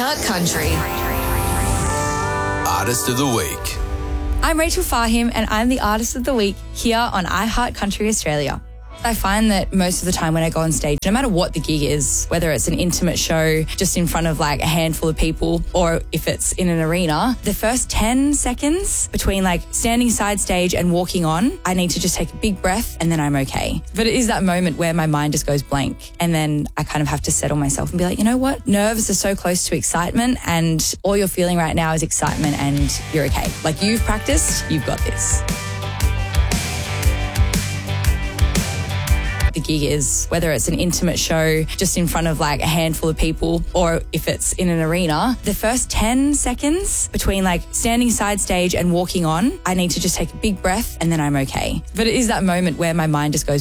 iHeart Country. Artist of the Week. I'm Rachel Fahim and I'm the Artist of the Week here on iHeart Country Australia. I find that most of the time when I go on stage, no matter what the gig is, whether it's an intimate show just in front of like a handful of people or if it's in an arena, the first 10 seconds between like standing side stage and walking on, I need to just take a big breath and then I'm okay. But it is that moment where my mind just goes blank and then I kind of have to settle myself and be like, you know what? Nerves are so close to excitement and all you're feeling right now is excitement and you're okay. Like you've practiced, you've got this. The gig is, whether it's an intimate show just in front of like a handful of people or if it's in an arena, the first 10 seconds between like standing side stage and walking on, I need to just take a big breath and then I'm okay. But it is that moment where my mind just goes